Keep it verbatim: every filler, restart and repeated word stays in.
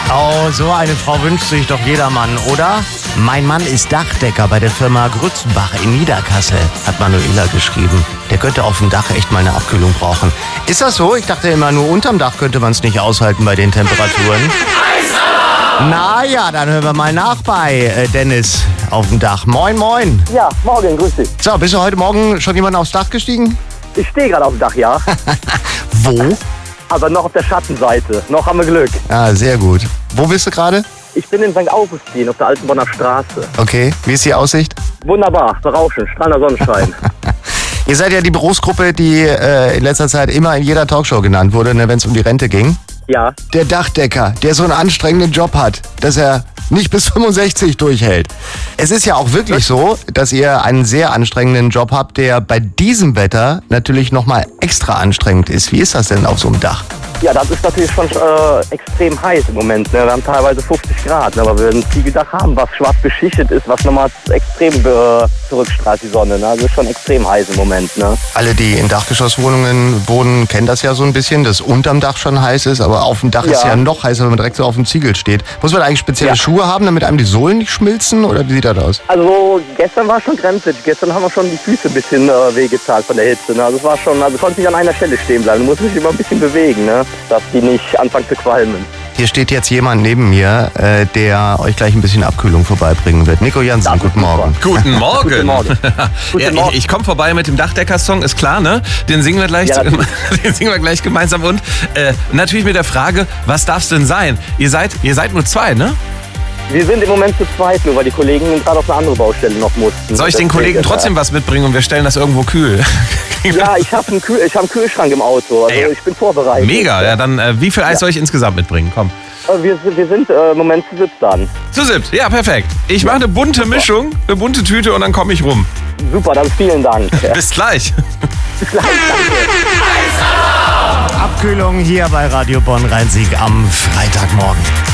Oh, so eine Frau wünscht sich doch jeder Mann, oder? Mein Mann ist Dachdecker bei der Firma Grützenbach in Niederkassel, hat Manuela geschrieben. Der könnte auf dem Dach echt mal eine Abkühlung brauchen. Ist das so? Ich dachte immer, nur unterm Dach könnte man es nicht aushalten bei den Temperaturen. Na ja, dann hören wir mal nach bei äh, Dennis auf dem Dach. Moin, moin. Ja, morgen, grüß dich. So, bist du heute Morgen schon jemand aufs Dach gestiegen? Ich stehe gerade auf dem Dach, ja. Wo? Aber noch auf der Schattenseite. Noch haben wir Glück. Ah, sehr gut. Wo bist du gerade? Ich bin in Sankt Augustin auf der Altenbonner Straße. Okay, wie ist die Aussicht? Wunderbar, berauschend, strahlender Sonnenschein. Ihr seid ja die Berufsgruppe, die äh, in letzter Zeit immer in jeder Talkshow genannt wurde, ne, wenn es um die Rente ging. Ja. Der Dachdecker, der so einen anstrengenden Job hat, dass er nicht bis fünfundsechzig durchhält. Es ist ja auch wirklich so, dass ihr einen sehr anstrengenden Job habt, der bei diesem Wetter natürlich nochmal extra anstrengend ist. Wie ist das denn auf so einem Dach? Ja, das ist natürlich schon äh, extrem heiß im Moment. Ne? Wir haben teilweise fünfzig Grad, ne? Aber wir ein Ziegeldach haben, was schwarz beschichtet ist, was nochmal extrem äh, zurückstrahlt, die Sonne. Ne? Also ist schon extrem heiß im Moment. Ne? Alle, die in Dachgeschosswohnungen wohnen, kennen das ja so ein bisschen, dass unterm Dach schon heiß ist, aber auf dem Dach Ja. ist ja noch heißer, wenn man direkt so auf dem Ziegel steht. Muss man eigentlich spezielle Ja. Schuhe haben, damit einem die Sohlen nicht schmilzen, oder wie sieht das aus? Also gestern war schon grenzwertig. Gestern haben wir schon die Füße ein bisschen äh, wehgetan von der Hitze. Ne? Also es war schon, also konnte nicht an einer Stelle stehen bleiben. Du musst dich immer ein bisschen bewegen, ne? Dass die nicht anfangen zu qualmen. Hier steht jetzt jemand neben mir, äh, der euch gleich ein bisschen Abkühlung vorbeibringen wird. Nico Jansen, Das ist guten Morgen. Guten Morgen. Guten Morgen. Guten Ja, Morgen. ich ich komme vorbei mit dem Dachdecker-Song, ist klar, ne? Den singen wir gleich, Ja, zu, den singen wir gleich gemeinsam. Und äh, natürlich mit der Frage, was darf's denn sein? Ihr seid, ihr seid nur zwei, ne? Wir sind im Moment zu zweit, nur weil die Kollegen gerade auf eine andere Baustelle noch mussten. Soll ich den Deswegen, Kollegen äh, trotzdem was mitbringen und wir stellen das irgendwo kühl? Ja, ich habe einen, Kühl ich hab einen Kühlschrank im Auto, also Ey. ich bin vorbereitet. Mega, ja, dann äh, wie viel Eis Ja. soll ich insgesamt mitbringen? Komm. Äh, Wir, sind- wir sind äh, im Moment zu siebt dann. Zu siebt, ja, perfekt. Ich mache eine bunte Mischung, eine bunte Tüte und dann komme ich rum. Super, dann vielen Dank. Ja. Bis gleich. Bis gleich, danke. Abkühlung hier bei Radio Bonn Rhein-Sieg am Freitagmorgen.